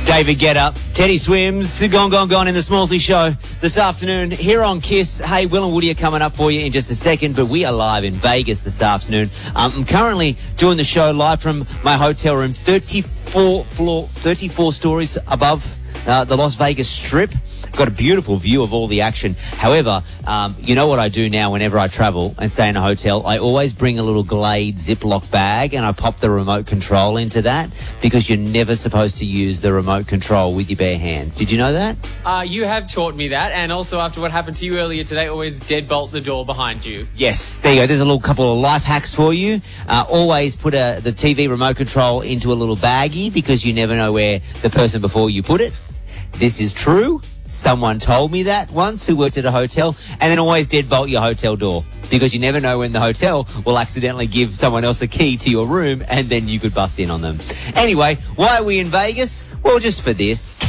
David Guetta, Teddy Swims, Gone in the Smallsy Show this afternoon here on KISS. Hey, Will and Woody are coming up for you in just a second, but we are live in Vegas this afternoon. I'm currently doing the show live from my hotel room, 34 stories above the Las Vegas Strip. Got a beautiful view of all the action. However, you know what I do now whenever I travel and stay in a hotel? I always bring a little Glade Ziploc bag and I pop the remote control into that because you're never supposed to use the remote control with your bare hands. Did you know that? You have taught me that, and also after what happened to you earlier today, always deadbolt the door behind you. Yes, there you go. There's a little couple of life hacks for you. Always put the TV remote control into a little baggie because you never know where the person before you put it. This is true. Someone told me that once who worked at a hotel. And then always deadbolt your hotel door because you never know when the hotel will accidentally give someone else a key to your room and then you could bust in on them. Anyway, why are we in Vegas? Well, just for this.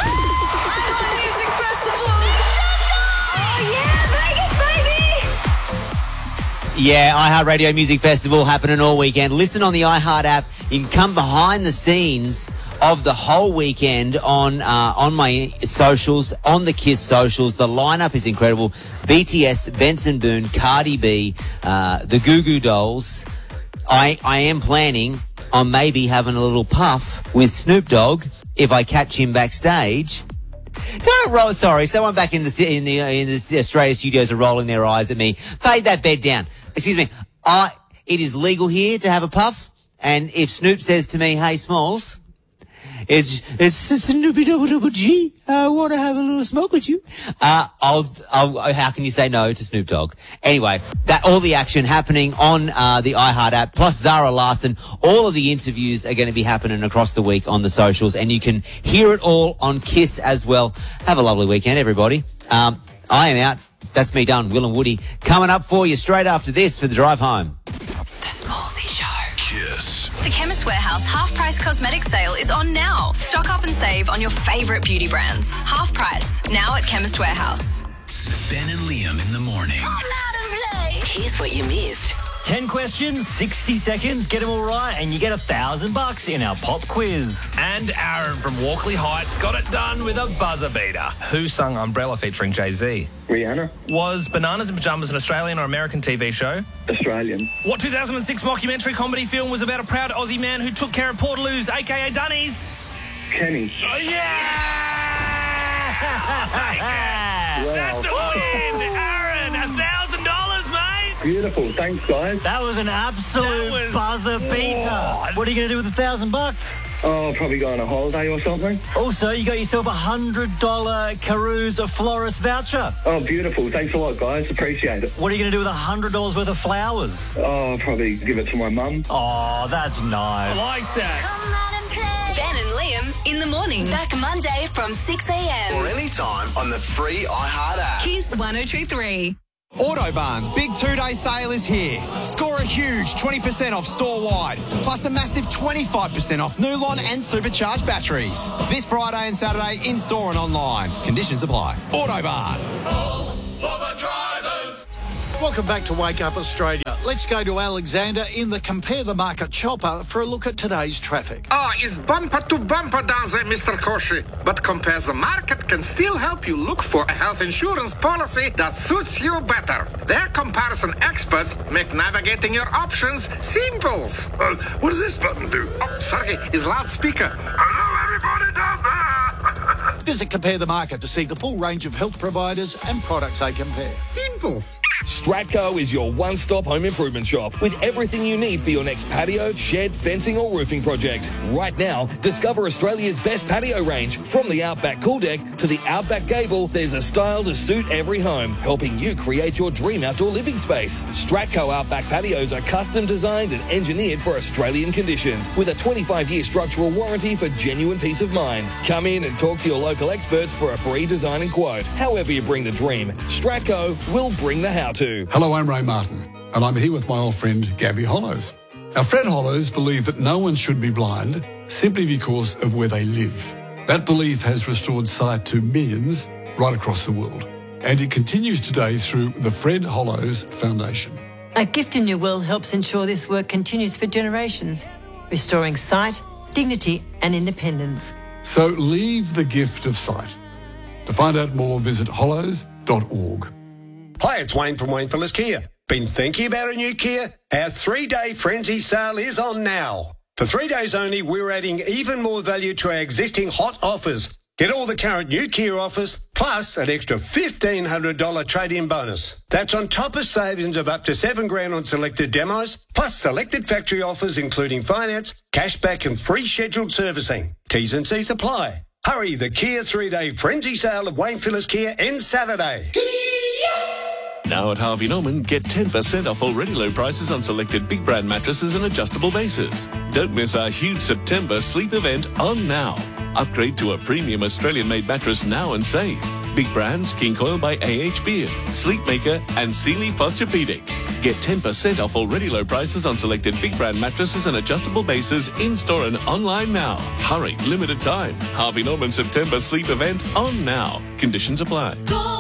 Yeah, iHeartRadio Music Festival happening all weekend. Listen on the iHeart app. You can come behind the scenes of the whole weekend on my socials, on the KISS socials. The lineup is incredible. BTS, Benson Boone, Cardi B, the Goo Goo Dolls. I am planning on maybe having a little puff with Snoop Dogg if I catch him backstage. Don't roll. Sorry, someone back in the Australia studios are rolling their eyes at me. Fade that bed down. Excuse me. It is legal here to have a puff, and if Snoop says to me, "Hey, Smalls, it's Snoopy Double G. I want to have a little smoke with you." I'll. How can you say no to Snoop Dogg? Anyway, that all the action happening on the iHeart app, plus Zara Larsson. All of the interviews are going to be happening across the week on the socials, and you can hear it all on KISS as well. Have a lovely weekend, everybody. I am out. That's me done. Will and Woody coming up for you straight after this for the drive home. The Smallsy Show. KISS. The Chemist Warehouse half-price cosmetic sale is on now. Stock up and save on your favourite beauty brands. Half price, now at Chemist Warehouse. Ben and Liam in the morning. Come out and play. Here's what you missed. 10 questions, 60 seconds, get them all right, and you get $1,000 in our pop quiz. And Aaron from Walkley Heights got it done with a buzzer beater. Who sung Umbrella featuring Jay-Z? Rihanna. Was Bananas in Pyjamas an Australian or American TV show? Australian. What 2006 mockumentary comedy film was about a proud Aussie man who took care of Portaloos, a.k.a. Dunnies? Kenny. Oh, yeah! Take it! Wow. That's a win! Aaron, $1,000, mate! Beautiful. Thanks, guys. That was an absolute buzzer beater. What are you going to do with $1,000? Oh, probably go on a holiday or something. Also, you got yourself a $100 Carews Florist voucher. Oh, beautiful. Thanks a lot, guys. Appreciate it. What are you going to do with $100 worth of flowers? Oh, I'll probably give it to my mum. Oh, that's nice. I like that. Come out and play. Ben and Liam in the morning. Back Monday from 6 a.m. Or anytime on the free iHeart app. KISS 102.3. Autobarn's big 2-day sale is here. Score a huge 20% off store-wide, plus a massive 25% off Nulon and supercharged batteries. This Friday and Saturday in-store and online. Conditions apply. Autobarn. For the drivers. Welcome back to Wake Up Australia. Let's go to Alexander in the Compare the Market chopper for a look at today's traffic. It's bumper to bumper down there, Mr. Koshi. But Compare the Market can still help you look for a health insurance policy that suits you better. Their comparison experts make navigating your options simple. What does this button do? Oh, sorry, it's loudspeaker. Hello, everybody down there. Visit Compare the Market to see the full range of health providers and products they compare. Simples. Stratco is your one-stop home improvement shop with everything you need for your next patio, shed, fencing or roofing project. Right now, discover Australia's best patio range. From the Outback Cool Deck to the Outback Gable, there's a style to suit every home, helping you create your dream outdoor living space. Stratco Outback patios are custom designed and engineered for Australian conditions with a 25-year structural warranty for genuine peace of mind. Come in and talk to your local experts for a free design and quote. However you bring the dream, Stratco will bring the how-to. Hello, I'm Ray Martin, and I'm here with my old friend Gabby Hollows. Our Fred Hollows believe that no one should be blind simply because of where they live. That belief has restored sight to millions right across the world, and it continues today through the Fred Hollows Foundation. A Gift in Your Will helps ensure this work continues for generations, restoring sight, dignity and independence. So leave the gift of sight. To find out more, visit hollows.org. Hi, it's Wayne from Wayne Phillips Kia. Been thinking about a new Kia? Our 3-day frenzy sale is on now. For 3 days only, we're adding even more value to our existing hot offers. Get all the current new Kia offers, plus an extra $1,500 trade-in bonus. That's on top of savings of up to $7,000 on selected demos, plus selected factory offers including finance, cashback and free scheduled servicing. T's and C's apply. Hurry, the Kia 3-day frenzy sale at Wayne Phillips Kia ends Saturday. Now at Harvey Norman, get 10% off already low prices on selected big brand mattresses and adjustable bases. Don't miss our huge September sleep event on now. Upgrade to a premium Australian-made mattress now and save. Big brands, King Coil by AH Beard, Sleepmaker and Sealy Posturepedic. Get 10% off already low prices on selected big brand mattresses and adjustable bases in-store and online now. Hurry, limited time. Harvey Norman September sleep event on now. Conditions apply.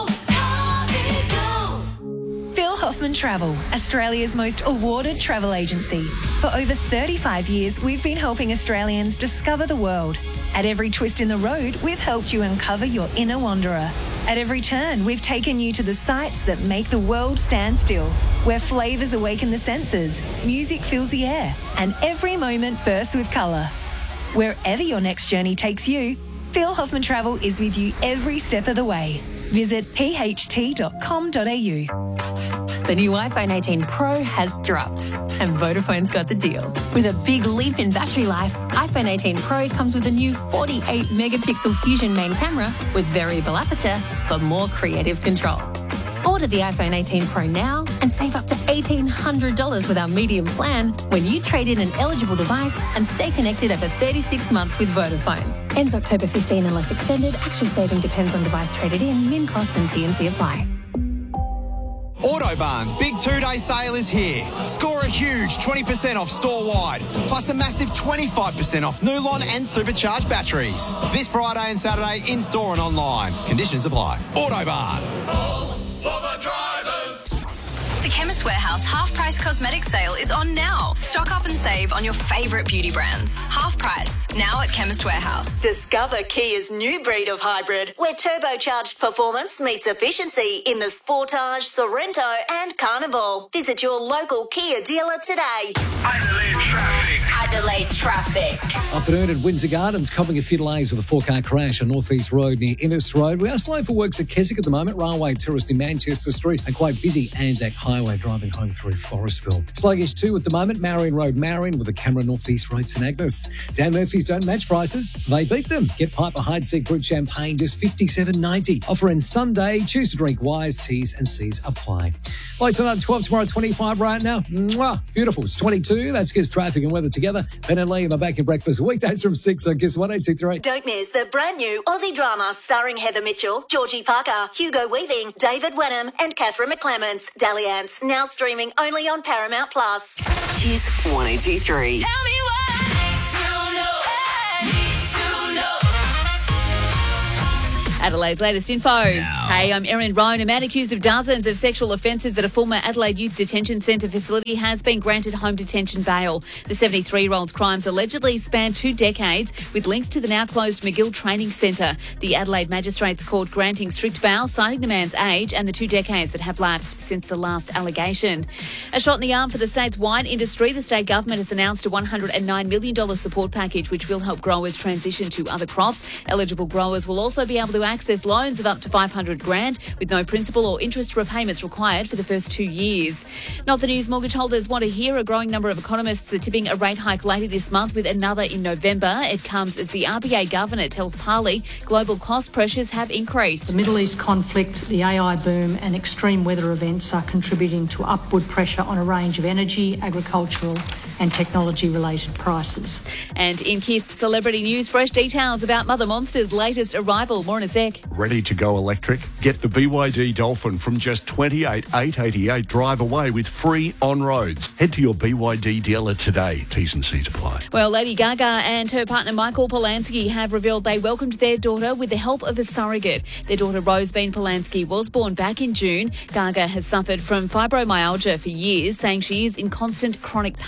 Phil Hoffman Travel, Australia's most awarded travel agency. For over 35 years, we've been helping Australians discover the world. At every twist in the road, we've helped you uncover your inner wanderer. At every turn, we've taken you to the sights that make the world stand still, where flavours awaken the senses, music fills the air, and every moment bursts with colour. Wherever your next journey takes you, Phil Hoffman Travel is with you every step of the way. Visit pht.com.au. The new iPhone 18 Pro has dropped, and Vodafone's got the deal. With a big leap in battery life, iPhone 18 Pro comes with a new 48-megapixel Fusion main camera with variable aperture for more creative control. Order the iPhone 18 Pro now and save up to $1,800 with our medium plan when you trade in an eligible device and stay connected over 36 months with Vodafone. Ends October 15 unless extended. Actual saving depends on device traded in, min cost and T&C apply. Autobarn's big 2-day sale is here. Score a huge 20% off store-wide, plus a massive 25% off Nulon and supercharged batteries. This Friday and Saturday in-store and online. Conditions apply. Autobarn. For the drivers. The Chemist Warehouse half-price cosmetic sale is on now. Stock up and save on your favourite beauty brands. Half price, now at Chemist Warehouse. Discover Kia's new breed of hybrid, where turbocharged performance meets efficiency in the Sportage, Sorrento and Carnival. Visit your local Kia dealer today. Adelaide traffic. Afternoon at Windsor Gardens, copping a few delays with a 4-car crash on North East Road near Innes Road. We are slow for works at Keswick at the moment. Railway tourist in Manchester Street and quite busy Anzac Highway driving home through Forestville. Sluggish too at the moment, Marion Road, Marion with a camera North East Road, St Agnes. Dan Murphy's don't match prices, they beat them. Get Piper Hide Seek Brut Champagne just $57.90. Offer in Sunday. Choose to drink wise. T's and C's apply. Low tonight 12, tomorrow 25 right now. Mwah, beautiful. It's 22. That's Kiss Traffic and Weather together. Ben and Lee, my back in breakfast weekdays from 6 on Kiss 182.3. Don't miss the brand new Aussie drama starring Heather Mitchell, Georgie Parker, Hugo Weaving, David Wenham and Catherine McClements. Dalliance, now streaming only on Paramount Plus. Kiss 182.3. Tell me what to know. Adelaide's latest info. Hey, I'm Erin Rowan. A man accused of dozens of sexual offences at a former Adelaide Youth Detention Centre facility has been granted home detention bail. The 73-year-old's crimes allegedly span 2 decades with links to the now-closed McGill Training Centre. The Adelaide Magistrates Court granting strict bail, citing the man's age and the 2 decades that have lapsed since the last allegation. A shot in the arm for the state's wine industry. The state government has announced a $109 million support package which will help growers transition to other crops. Eligible growers will also be able to access loans of up to $500,000 with no principal or interest repayments required for the first 2 years. Not the news mortgage holders want to hear. A growing number of economists are tipping a rate hike later this month with another in November. It comes as the RBA governor tells Parley global cost pressures have increased. The Middle East conflict, the AI boom and extreme weather events are contributing to upward pressure on a range of energy, agricultural and technology-related prices. And in Kiss Celebrity News, fresh details about Mother Monster's latest arrival. More in a sec. Ready to go electric? Get the BYD Dolphin from just $28,888. Drive away with free on-roads. Head to your BYD dealer today. T's and C's apply. Well, Lady Gaga and her partner Michael Polanski have revealed they welcomed their daughter with the help of a surrogate. Their daughter Rosebean Polanski was born back in June. Gaga has suffered from fibromyalgia for years, saying she is in constant chronic pain.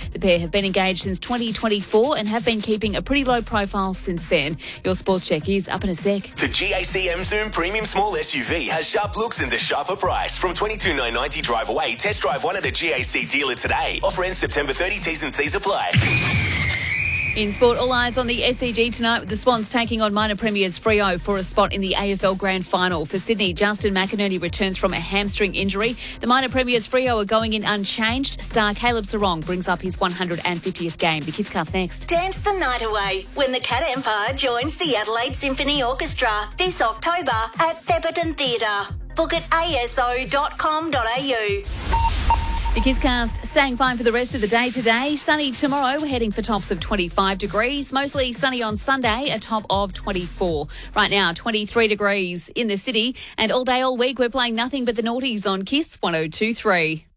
The pair have been engaged since 2024 and have been keeping a pretty low profile since then. Your sports check is up in a sec. The GAC M Zoom Premium Small SUV has sharp looks and a sharper price. From $22,990 drive away, test drive one at a GAC dealer today. Offer ends September 30, T's and C's apply. In sport, all eyes on the SCG tonight with the Swans taking on minor premiers Freo for a spot in the AFL Grand Final. For Sydney, Justin McInerney returns from a hamstring injury. The minor premiers Freo are going in unchanged. Star Caleb Sarong brings up his 150th game. The Kisscast next. Dance the night away when the Cat Empire joins the Adelaide Symphony Orchestra this October at Theberton Theatre. Book at aso.com.au. The Kisscast staying fine for the rest of the day today. Sunny tomorrow, we're heading for tops of 25 degrees. Mostly sunny on Sunday, a top of 24. Right now, 23 degrees in the city. And all day, all week, we're playing nothing but the noughties on Kiss 102.3.